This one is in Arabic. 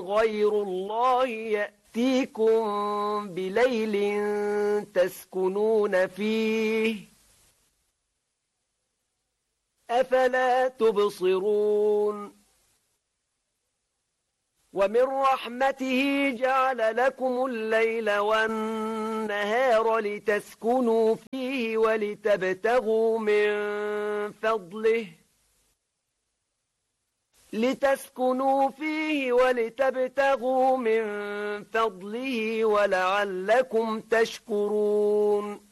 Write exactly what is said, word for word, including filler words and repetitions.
غير الله يأتيكم بليل تسكنون فيه أفلا تبصرون ومن رحمته جعل لكم الليل والنهار لتسكنوا فيه ولتبتغوا من فضله لتسكنوا فيه ولتبتغوا من فضله ولعلكم تشكرون